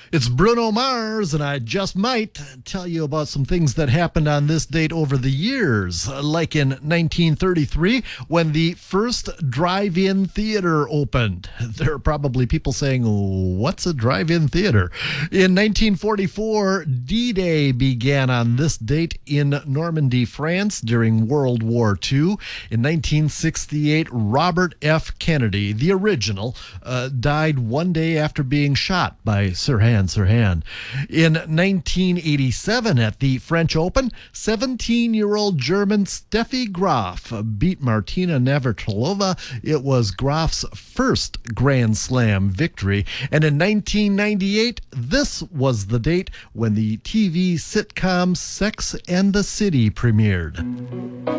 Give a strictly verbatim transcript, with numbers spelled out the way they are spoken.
It's Bruno Mars, and I just might tell you about some things that happened on this date over the years, like in nineteen thirty-three when the first drive-in theater opened. There are probably people saying, what's a drive-in theater? In nineteen forty-four, D-Day began on this date in Normandy, France during World War Two. In nineteen sixty-eight, Robert F. Kennedy, the original, uh, died one day after being shot by Sirhan Sirhan. In nineteen eighty-seven, at the French Open, seventeen-year-old German Steffi Graf beat Martina Navratilova. It was Graf's first Grand Slam victory. And in nineteen ninety-eight, this was the date when the T V sitcom Sex and the City premiered.